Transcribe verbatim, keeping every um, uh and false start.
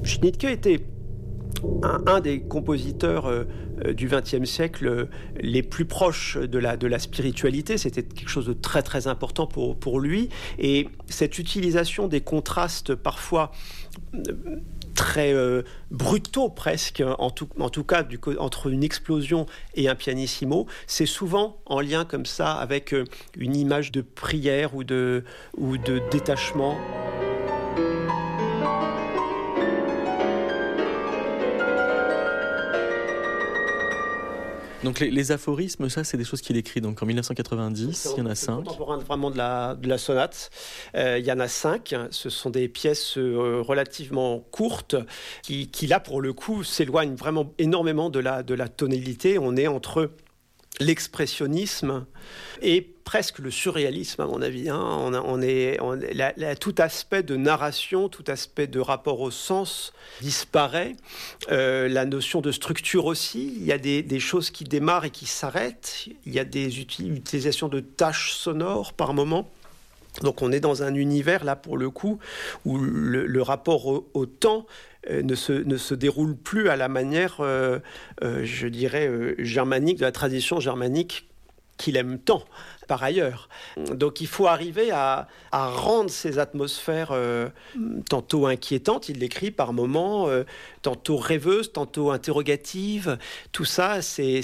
Schnittke était un, un des compositeurs euh, du vingtième siècle euh, les plus proches de la, de la spiritualité. C'était quelque chose de très très important pour, pour lui. Et cette utilisation des contrastes parfois euh, très euh, brutaux presque, en tout, en tout cas du, entre une explosion et un pianissimo, c'est souvent en lien comme ça avec euh, une image de prière ou de, ou de détachement. Donc les, les aphorismes, ça, c'est des choses qu'il écrit. Donc en dix-neuf cent quatre-vingt-dix, il y en a cinq. Contemporain vraiment de la, de la sonate. Euh, il y en a cinq. Ce sont des pièces euh, relativement courtes qui, qui, là, pour le coup, s'éloignent vraiment énormément de la, de la tonalité. On est entre l'expressionnisme et presque le surréalisme, à mon avis. Hein. On, a, on est, on, la, la, tout aspect de narration, tout aspect de rapport au sens disparaît. Euh, la notion de structure aussi. Il y a des, des choses qui démarrent et qui s'arrêtent. Il y a des uti- utilisations de tâches sonores par moment. Donc on est dans un univers, là, pour le coup, où le, le rapport au, au temps euh, ne, se, ne se déroule plus à la manière, euh, euh, je dirais, euh, germanique, de la tradition germanique qu'il aime tant, par ailleurs. Donc il faut arriver à, à rendre ces atmosphères euh, tantôt inquiétantes, il l'écrit par moments, euh, tantôt rêveuses, tantôt interrogatives. Tout ça, c'est,